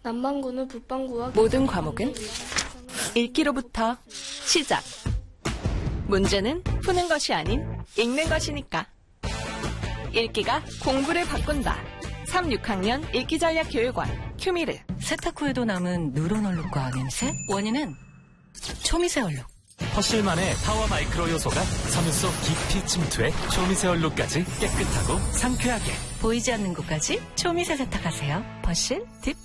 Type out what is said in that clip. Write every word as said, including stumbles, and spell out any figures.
남반구는 북반구와 모든 과목은 읽기로부터 시작. 문제는 푸는 것이 아닌 읽는 것이니까. 읽기가 공부를 바꾼다. 삼, 육 학년 읽기전략교육원 큐미르. 세탁 후에도 남은 누런 얼룩과 냄새? 원인은 초미세 얼룩. 퍼실만의 파워 마이크로 요소가 섬유 속 깊이 침투해 초미세 얼룩까지 깨끗하고 상쾌하게. 보이지 않는 곳까지 초미세 세탁하세요. 퍼실 딥